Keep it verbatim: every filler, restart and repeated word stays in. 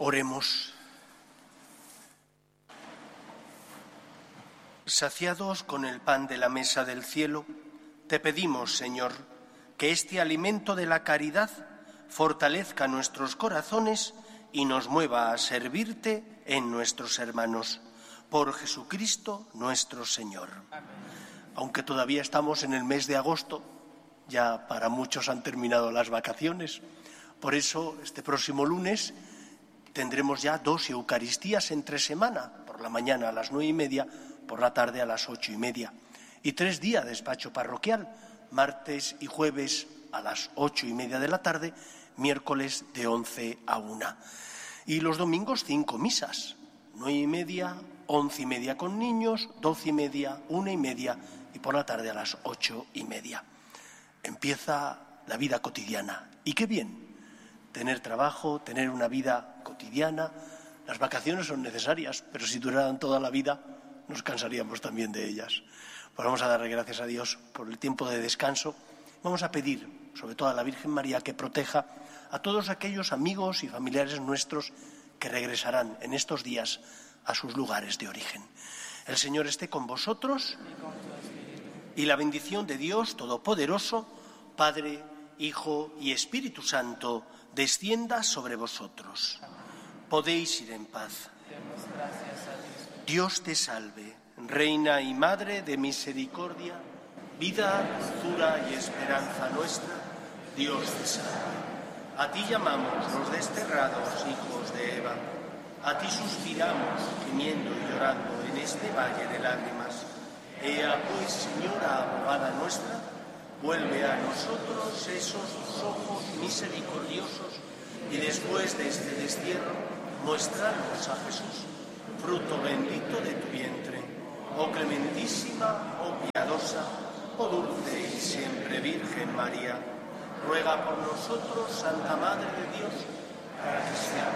Oremos. Saciados con el pan de la mesa del cielo, te pedimos, Señor, que este alimento de la caridad fortalezca nuestros corazones y nos mueva a servirte en nuestros hermanos. Por Jesucristo nuestro Señor. Amén. Aunque todavía estamos en el mes de agosto, ya para muchos han terminado las vacaciones. Por eso, este próximo lunes tendremos ya dos Eucaristías entre semana, por la mañana a las nueve y media, por la tarde a las ocho y media. Y tres días de despacho parroquial, martes y jueves a las ocho y media de la tarde, miércoles de once a una. Y los domingos cinco misas, nueve y media, once y media con niños, doce y media, una y media y por la tarde a las ocho y media. Empieza la vida cotidiana. Y qué bien tener trabajo, tener una vida cotidiana. Las vacaciones son necesarias, pero si duraran toda la vida nos cansaríamos también de ellas. Pues vamos a darle gracias a Dios por el tiempo de descanso. Vamos a pedir, sobre todo a la Virgen María, que proteja a todos aquellos amigos y familiares nuestros que regresarán en estos días a sus lugares de origen. El Señor esté con vosotros y la bendición de Dios Todopoderoso, Padre, Hijo y Espíritu Santo, descienda sobre vosotros. Podéis ir en paz. Dios te salve, Reina y Madre de misericordia, vida, dulzura y esperanza nuestra. Dios te salve. A ti llamamos los desterrados hijos de Eva. A ti suspiramos, gimiendo y llorando en este valle de lágrimas. Ea pues, Señora abogada nuestra, vuelve a nosotros esos ojos misericordiosos y después de este destierro, muéstranos a Jesús, fruto bendito de tu vientre. Oh clementísima, oh piadosa, oh dulce y siempre Virgen María, ruega por nosotros, Santa Madre de Dios, para que seamos